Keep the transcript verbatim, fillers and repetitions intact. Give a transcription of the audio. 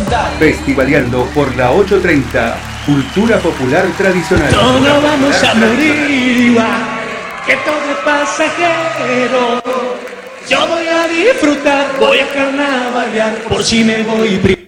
Festivaleando por la ochocientos treinta. Cultura popular tradicional. Todos vamos a morir igual, que todo es pasajero. Yo voy a disfrutar, voy a carnavalear, por si me voy primero.